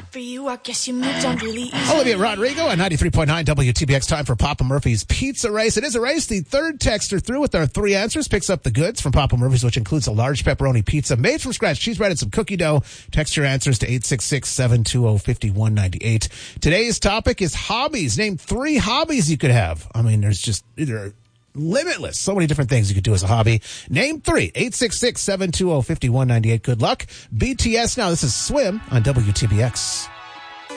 for you. I guess you moved on really easy. Olivia Rodrigo at 93.9 WTBX. Time for Papa Murphy's Pizza Race. It is a race. The third texter through with our 3 answers picks up the goods from Papa Murphy's, which includes a large pepperoni pizza made from scratch, cheese bread, and some cookie dough. Text your answers to 866-720-5198. Today's topic is hobbies. Name 3 hobbies you could have. I mean, they're limitless. So many different things you could do as a hobby. Name 3. 866-720-5198. Good luck. BTS now. This is Swim on WTBX.